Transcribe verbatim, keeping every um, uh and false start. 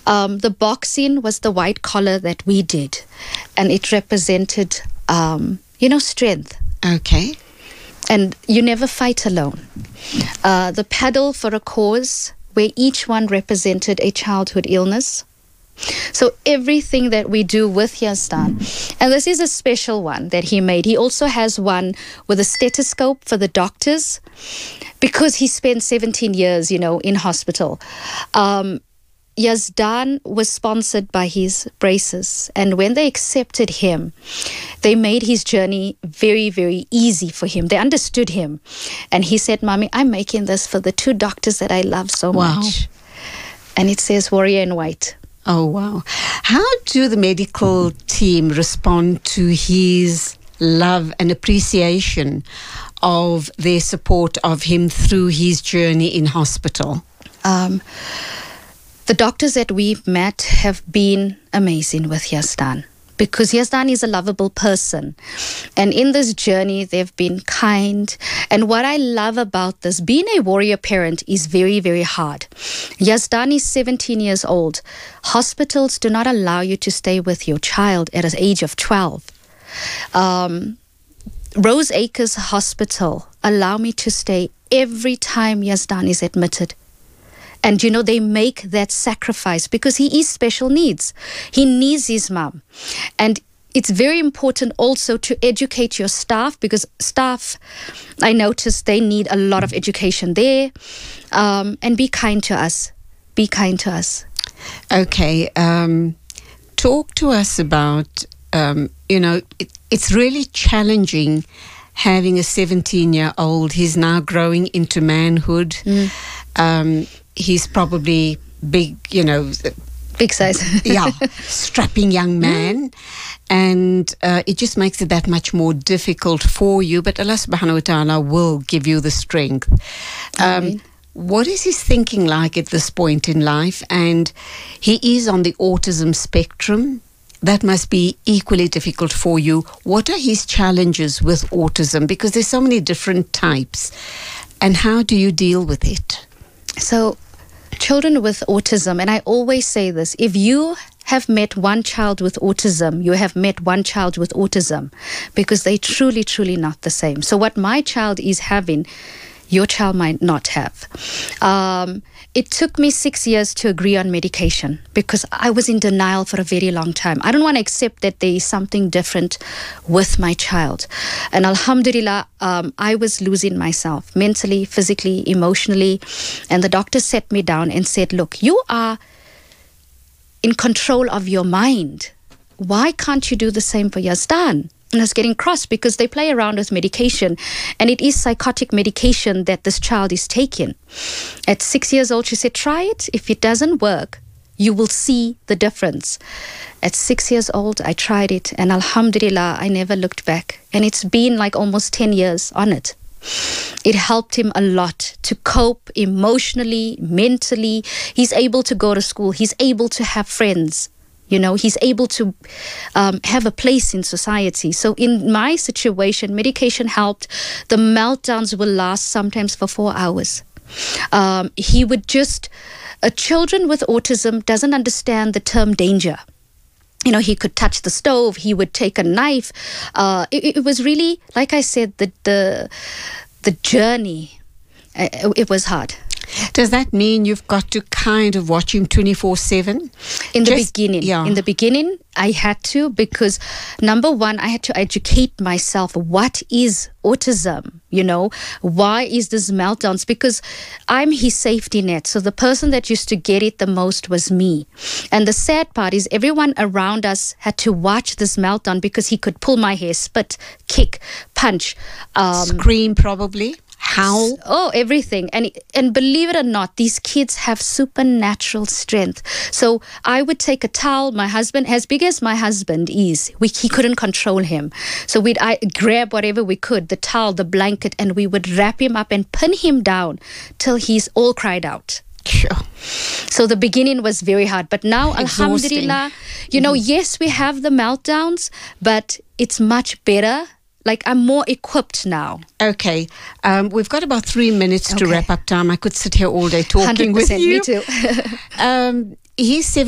Um, the boxing was the white collar that we did, and it represented, um, you know, strength. Okay. And you never fight alone. Uh, the paddle for a cause, where each one represented a childhood illness. So everything that we do with Yazdan, and this is a special one that he made. He also has one with a stethoscope for the doctors, because he spent seventeen years, you know, in hospital. Um, Yazdan was sponsored by his braces, and when they accepted him, they made his journey very, very easy for him. They understood him, and he said, "Mommy, I'm making this for the two doctors that I love so Wow. much." And it says Warrior in White. Oh, wow. How do the medical team respond to his love and appreciation of their support of him through his journey in hospital? Um, the doctors that we've met have been amazing with Yazdan, because Yazdan is a lovable person. And in this journey, they've been kind. And what I love about this, being a warrior parent is very, very hard. Yazdan is seventeen years old. Hospitals do not allow you to stay with your child at the age of twelve. Um, Rose Acres Hospital allow me to stay every time Yazdan is admitted. And, you know, they make that sacrifice because he is special needs. He needs his mom. And it's very important also to educate your staff, because staff, I noticed they need a lot of education there. Um, and be kind to us. Be kind to us. Okay. Um, talk to us about, um, you know, it, it's really challenging having a seventeen-year-old. He's now growing into manhood. Mm. Um, he's probably big, you know... Big size. Yeah, strapping young man. And uh, it just makes it that much more difficult for you. But Allah subhanahu wa ta'ala will give you the strength. Um, what is his thinking like at this point in life? And he is on the autism spectrum. That must be equally difficult for you. What are his challenges with autism? Because there's so many different types. And how do you deal with it? So, children with autism, and I always say this, if you have met one child with autism, you have met one child with autism, because they truly, truly not the same. So what my child is having, your child might not have. Um, it took me six years to agree on medication, because I was in denial for a very long time. I don't want to accept that there is something different with my child. And alhamdulillah, um, I was losing myself mentally, physically, emotionally. And the doctor sat me down and said, look, you are in control of your mind. Why can't you do the same for Yazdan? And I was getting cross because they play around with medication, and it is psychotic medication that this child is taking. At six years old, she said, try it. If it doesn't work, you will see the difference. At six years old, I tried it, and alhamdulillah, I never looked back. And it's been like almost ten years on it. It helped him a lot to cope emotionally, mentally. He's able to go to school. He's able to have friends. You know, he's able to um, have a place in society. So in my situation, medication helped. The meltdowns will last sometimes for four hours. Um, he would just, uh, children with autism doesn't understand the term danger. You know, he could touch the stove, he would take a knife. Uh, it, it was really, like I said, the, the, the journey, uh, it was hard. Does that mean you've got to kind of watch him twenty-four seven? In the Just, beginning. Yeah. In the beginning, I had to, because number one, I had to educate myself. What is autism? You know, why is this meltdowns? Because I'm his safety net. So the person that used to get it the most was me. And the sad part is everyone around us had to watch this meltdown, because he could pull my hair, spit, kick, punch. Um, Scream probably. Howl? Oh, everything. And and believe it or not, these kids have supernatural strength. So I would take a towel. My husband, as big as my husband is, we, he couldn't control him. So we'd I, grab whatever we could, the towel, the blanket, and we would wrap him up and pin him down till he's all cried out. Sure. So the beginning was very hard. But now, Exhausting. alhamdulillah, you know, mm-hmm. yes, we have the meltdowns, but it's much better. Like, I'm more equipped now. Okay. Um, we've got about three minutes okay. to wrap up time. I could sit here all day talking one hundred percent, with you. Me too. um, he's